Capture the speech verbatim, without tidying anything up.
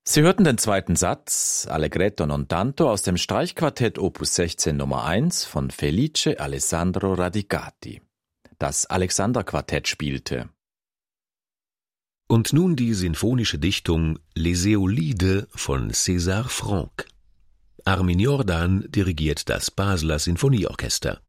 Sie hörten den zweiten Satz, Allegretto non tanto, aus dem Streichquartett Opus sechzehn Nummer eins von Felice Alessandro Radicati. Das Alexander-Quartett spielte. Und nun die sinfonische Dichtung Les Éolides von César Franck. Armin Jordan dirigiert das Basler Sinfonieorchester.